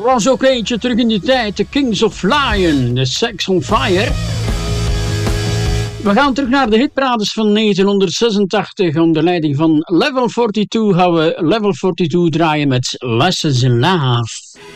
Was ook eentje terug in die tijd, de Kings of Lion, de Sex on Fire. We gaan terug naar de hitparades van 1986. Onder leiding van Level 42 gaan we Level 42 draaien met Lessons in Love.